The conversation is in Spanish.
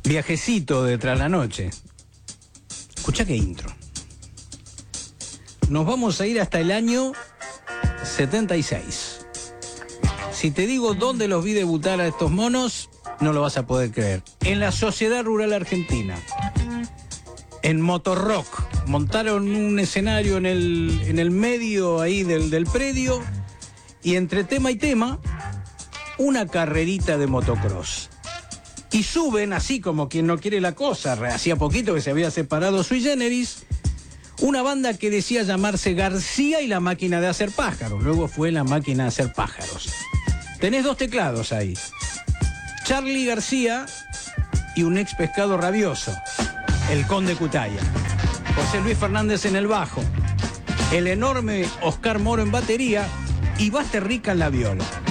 Viajecito de Tras la Noche. Escuchá qué intro. Nos vamos a ir hasta el año 76. Si te digo dónde los vi debutar a estos monos, no lo vas a poder creer. En la Sociedad Rural Argentina. En Motorrock. Montaron un escenario en el medio ahí del predio. Y entre tema y tema, una carrerita de motocross. Y suben, así como quien no quiere la cosa, hacía poquito que se había separado Sui Generis, una banda que decía llamarse García y la Máquina de Hacer Pájaros. Luego fue La Máquina de Hacer Pájaros. Tenés dos teclados ahí. Charly García y un ex pescado rabioso, el Conde Cutaya. José Luis Fernández en el bajo. El enorme Oscar Moro en batería y Basterrica en la viola.